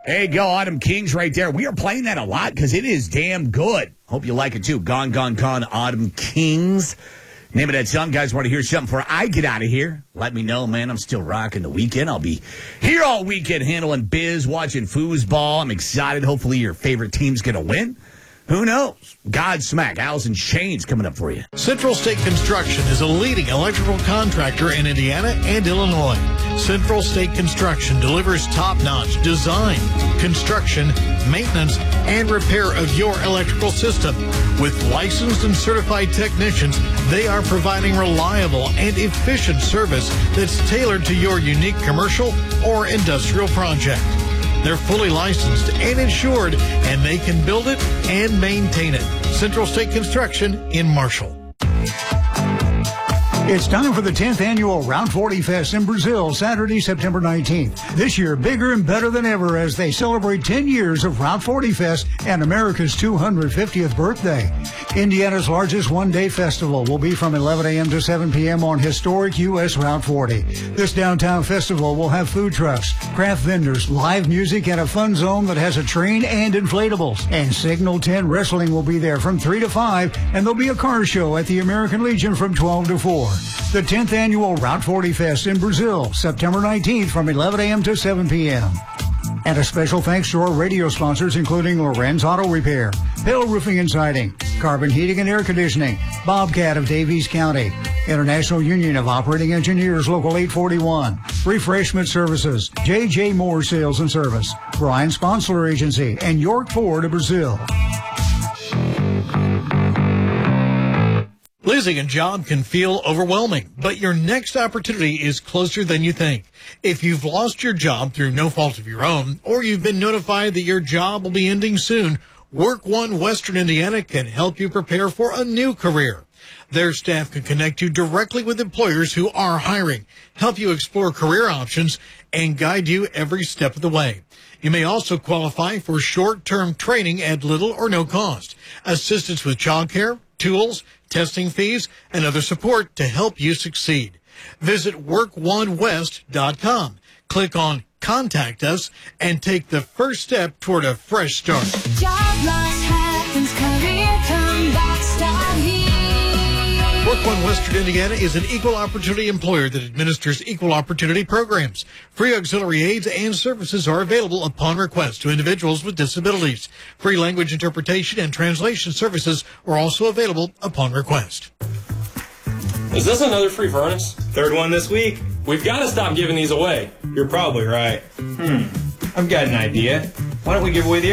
There you go, Autumn Kings right there. We are playing that a lot because it is damn good. Hope you like it too. Gone, Gone, Gone, Autumn Kings. Name of that song. Guys, want to hear something before I get out of here? Let me know, man. I'm still rocking the weekend. I'll be here all weekend handling biz, watching foosball. I'm excited. Hopefully your favorite team's going to win. Who knows? Godsmack, Allison Shane's coming up for you. Central State Construction is a leading electrical contractor in Indiana and Illinois. Central State Construction delivers top-notch design, construction, maintenance, and repair of your electrical system. With licensed and certified technicians, they are providing reliable and efficient service that's tailored to your unique commercial or industrial project. They're fully licensed and insured, and they can build it and maintain it. Central State Construction in Marshall. It's time for the 10th annual Route 40 Fest in Brazil, Saturday, September 19th. This year, bigger and better than ever as they celebrate 10 years of Route 40 Fest and America's 250th birthday. Indiana's largest one-day festival will be from 11 a.m. to 7 p.m. on historic U.S. Route 40. This downtown festival will have food trucks, craft vendors, live music, and a fun zone that has a train and inflatables. And Signal 10 Wrestling will be there from 3 to 5, and there'll be a car show at the American Legion from 12 to 4. The 10th annual Route 40 Fest in Brazil, September 19th from 11 a.m. to 7 p.m. And a special thanks to our radio sponsors, including Lorenz Auto Repair, Pale Roofing and Siding, Carbon Heating and Air Conditioning, Bobcat of Davies County, International Union of Operating Engineers, Local 841, Refreshment Services, J.J. Moore Sales and Service, Brian Sponsler Agency, and York Ford of Brazil. Losing a job can feel overwhelming, but your next opportunity is closer than you think. If you've lost your job through no fault of your own, or you've been notified that your job will be ending soon, Work One Western Indiana can help you prepare for a new career. Their staff can connect you directly with employers who are hiring, help you explore career options, and guide you every step of the way. You may also qualify for short-term training at little or no cost, assistance with childcare, tools, testing fees, and other support to help you succeed. Visit workonewest.com. Click on Contact Us and take the first step toward a fresh start. Job loss happens, career comeback, start here. Work One Western Indiana is an equal opportunity employer that administers equal opportunity programs. Free auxiliary aids and services are available upon request to individuals with disabilities. Free language interpretation and translation services are also available upon request. Is this another free furnace? Third one this week. We've got to stop giving these away. You're probably right. I've got an idea. Why don't we give away the